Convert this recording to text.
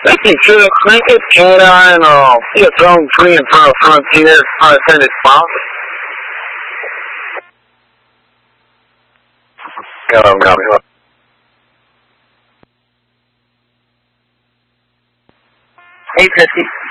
Make it era Theatron free in front of Frontier unattended spot. Copy. 850.